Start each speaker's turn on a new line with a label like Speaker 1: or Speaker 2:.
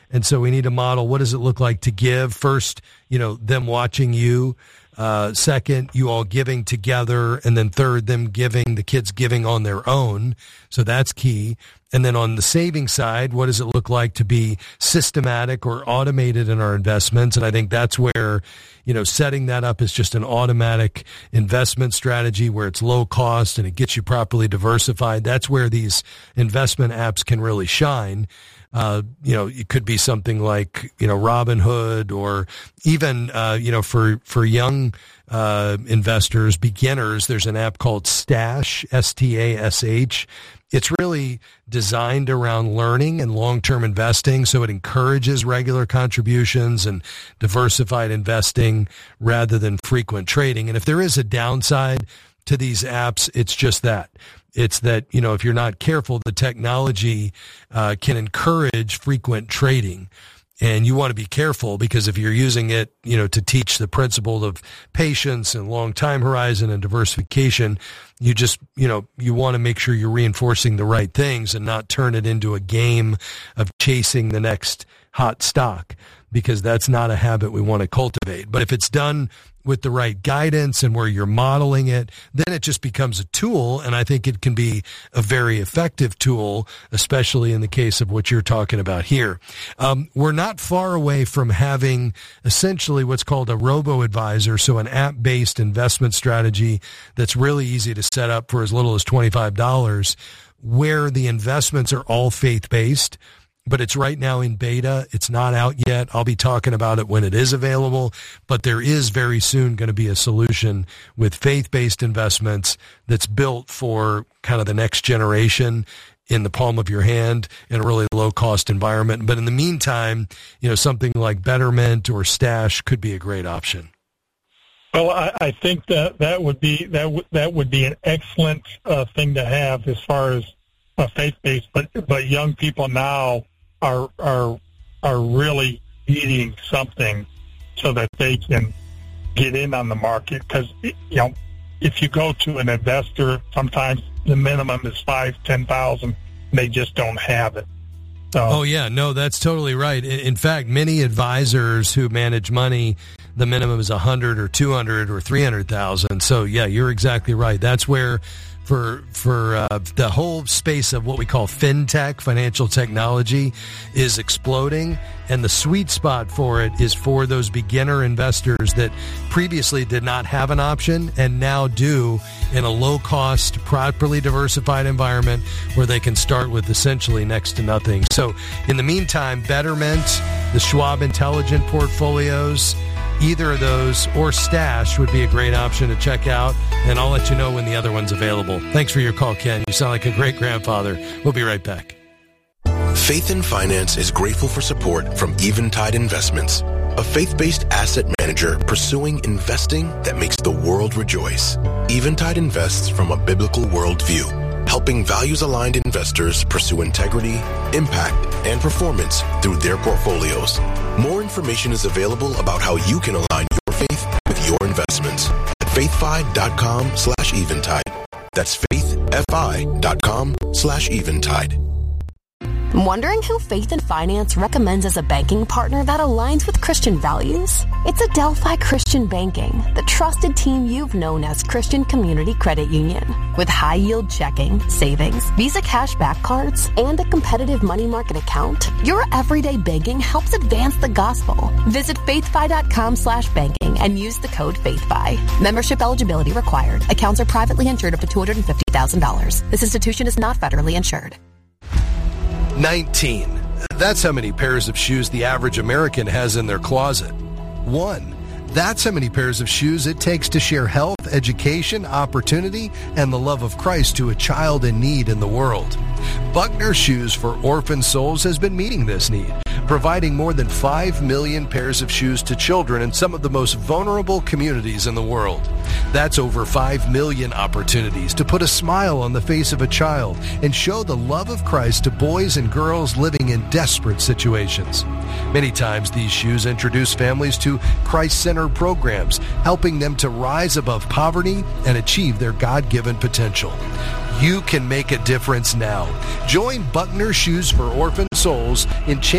Speaker 1: And so we need to model, what does it look like to give? First, them watching you. Second, you all giving together. And then third, the kids giving on their own. So that's key. And then on the saving side, what does it look like to be systematic or automated in our investments? And I think that's where, setting that up is just an automatic investment strategy where it's low cost and it gets you properly diversified. That's where these investment apps can really shine. It could be something like, Robinhood, or even, for young, investors, beginners, there's an app called Stash, Stash. It's really designed around learning and long-term investing, so it encourages regular contributions and diversified investing rather than frequent trading. And if there is a downside to these apps, it's just that. It's that, if you're not careful, the technology can encourage frequent trading. And you want to be careful, because if you're using it, to teach the principle of patience and long time horizon and diversification, you just, you want to make sure you're reinforcing the right things and not turn it into a game of chasing the next hot stock, because that's not a habit we want to cultivate. But if it's done with the right guidance and where you're modeling it, then it just becomes a tool. And I think it can be a very effective tool, especially in the case of what you're talking about here. We're not far away from having essentially what's called a robo-advisor, so an app-based investment strategy that's really easy to set up for as little as $25, where the investments are all faith-based. But it's right now in beta. It's not out yet. I'll be talking about it when it is available. But there is very soon going to be a solution with faith-based investments that's built for kind of the next generation, in the palm of your hand, in a really low-cost environment. But in the meantime, something like Betterment or Stash could be a great option.
Speaker 2: Well, I think that would be an excellent thing to have as far as faith-based. But young people now are really needing something so that they can get in on the market. Because if you go to an investor, sometimes the minimum is $5,000-$10,000, and they just don't have it. So,
Speaker 1: oh yeah, no, that's totally right. In fact, many advisors who manage money, the minimum is $100,000 or $200,000 or $300,000. So yeah, you're exactly right. That's where, for the whole space of what we call fintech, financial technology, is exploding, and the sweet spot for it is for those beginner investors that previously did not have an option and now do, in a low-cost, properly diversified environment where they can start with essentially next to nothing. So in the meantime, Betterment, the Schwab Intelligent Portfolios, either of those, or Stash would be a great option to check out, and I'll let you know when the other one's available. Thanks for your call, Ken. You sound like a great grandfather. We'll be right back.
Speaker 3: Faith in Finance is grateful for support from Eventide Investments, a faith-based asset manager pursuing investing that makes the world rejoice. Eventide invests from a biblical worldview, helping values-aligned investors pursue integrity, impact, and performance through their portfolios. More information is available about how you can align your faith with your investments at faithfi.com/eventide. That's faithfi.com/eventide.
Speaker 4: Wondering who Faith in Finance recommends as a banking partner that aligns with Christian values? It's Adelphi Christian Banking, the trusted team you've known as Christian Community Credit Union. With high-yield checking, savings, Visa cashback cards, and a competitive money market account, your everyday banking helps advance the gospel. Visit faithfi.com/banking and use the code FAITHFI. Membership eligibility required. Accounts are privately insured up to $250,000. This institution is not federally insured.
Speaker 1: 19. That's how many pairs of shoes the average American has in their closet. 1. That's how many pairs of shoes it takes to share health, education, opportunity, and the love of Christ to a child in need in the world. Buckner Shoes for Orphan Souls has been meeting this need, providing more than 5 million pairs of shoes to children in some of the most vulnerable communities in the world. That's over 5 million opportunities to put a smile on the face of a child and show the love of Christ to boys and girls living in desperate situations. Many times these shoes introduce families to Christ-centered programs, helping them to rise above poverty and achieve their God-given potential. You can make a difference now. Join Buckner Shoes for Orphan Souls in